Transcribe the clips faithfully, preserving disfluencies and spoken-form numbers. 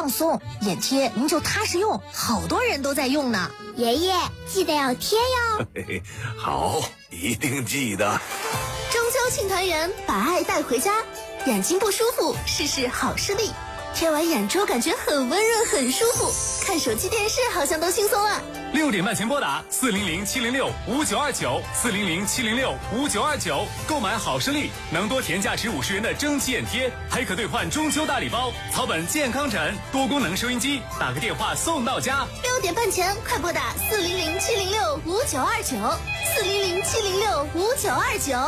放松，眼贴您就踏实用，好多人都在用呢。 爷爷记得要贴哟。 嘿嘿，好，一定记得。 中秋庆团圆，把爱带回家。眼睛不舒服，试试好视力。贴完眼周感觉很温润，很舒服。看手机电视好像都轻松了。 六点半前拨打四零零七零六五九二九四零零七零六五九二九，购买好视力能多填价值五十元的蒸汽眼贴，还可兑换中秋大礼包草本健康枕、多功能收音机，打个电话送到家。 六点半前快拨打四零零七零六五九二九四零零七零六五九二九。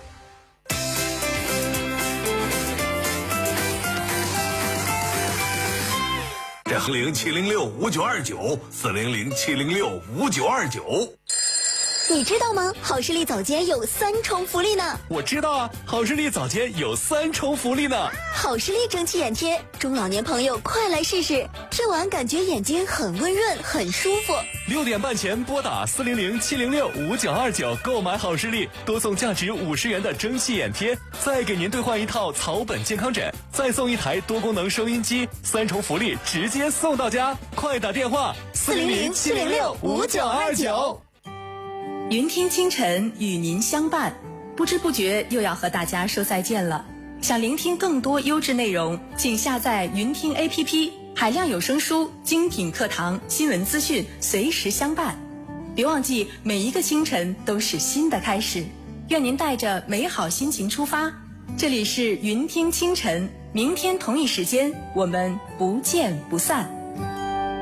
四零七零六五九二九四零零七零六五九二九。 你知道吗？好视力早间有三重福利呢。 我知道啊，好视力早间有三重福利呢。 好视力蒸汽眼贴，中老年朋友快来试试，贴完感觉眼睛很温润，很舒服。 六点半前拨打四零零七零六五九二九购买好视力，多送价值五十元的蒸汽眼贴，再给您兑换一套草本健康枕，再送一台多功能收音机，三重福利直接送到家。快打电话四零零七零六五九二九。 云听清晨与您相伴，不知不觉又要和大家说再见了。想聆听更多优质内容，请下载云听 A P P， 海量有声书、精品课堂、新闻资讯随时相伴。别忘记，每一个清晨都是新的开始。愿您带着美好心情出发。这里是云听清晨，明天同一时间我们不见不散。